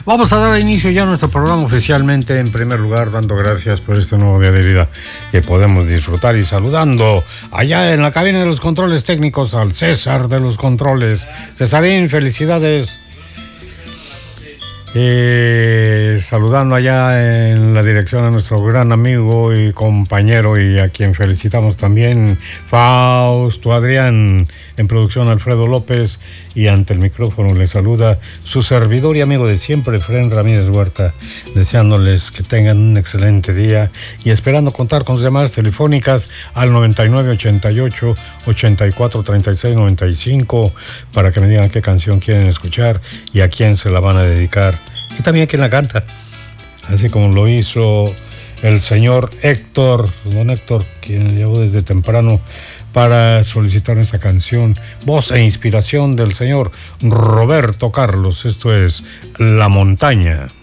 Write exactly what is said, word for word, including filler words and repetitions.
Vamos a dar inicio ya a nuestro programa oficialmente. En primer lugar, dando gracias por este nuevo día de vida que podemos disfrutar y saludando allá en la cabina de los controles técnicos al César de los controles. Cesarín, felicidades. Eh, saludando allá en la dirección a nuestro gran amigo y compañero y a quien felicitamos también, Fausto Adrián, en producción Alfredo López, y ante el micrófono le saluda su servidor y amigo de siempre, Fren Ramírez Huerta, deseándoles que tengan un excelente día y esperando contar con sus llamadas telefónicas al noventa y nueve, ochenta y ocho, ochenta y cuatro, treinta y seis, noventa y cinco para que me digan qué canción quieren escuchar y a quién se la van a dedicar. Y también quién la canta, así como lo hizo el señor Héctor, don Héctor, quien llegó desde temprano para solicitar esta canción, voz e inspiración del señor Roberto Carlos. Esto es La Montaña.